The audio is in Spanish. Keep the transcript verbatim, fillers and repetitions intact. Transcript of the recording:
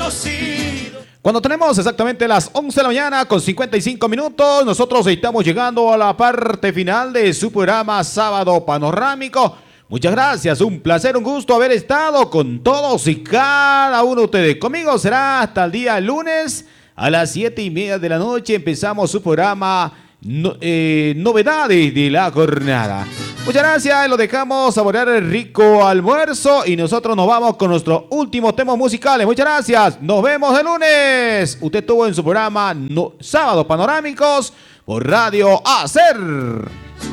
conocido. Cuando tenemos exactamente las once de la mañana con cincuenta y cinco minutos, nosotros estamos llegando a la parte final de su programa Sábado Panorámico. Muchas gracias, un placer, un gusto haber estado con todos y cada uno de ustedes. Conmigo será hasta el día lunes a las siete y media de la noche. Empezamos su programa no, eh, Novedades de la Jornada. Muchas gracias, lo dejamos saborear el rico almuerzo y nosotros nos vamos con nuestros últimos temas musicales. Muchas gracias, nos vemos el lunes. Usted estuvo en su programa no, Sábados Panorámicos por Radio Hacer.